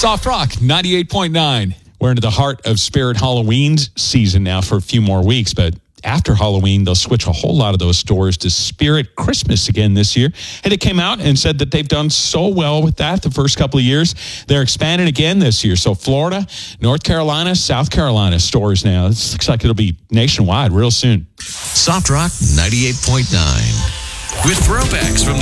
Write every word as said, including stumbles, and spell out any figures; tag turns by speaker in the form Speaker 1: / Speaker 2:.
Speaker 1: Soft Rock ninety-eight point nine. We're into the heart of Spirit Halloween season now for a few more weeks, but after Halloween, they'll switch a whole lot of those stores to Spirit Christmas again this year. And it came out and said that they've done so well with that the first couple of years. They're expanding again this year. So Florida, North Carolina, South Carolina stores now. It looks like it'll be nationwide real soon.
Speaker 2: Soft Rock ninety-eight point nine. With throwbacks from the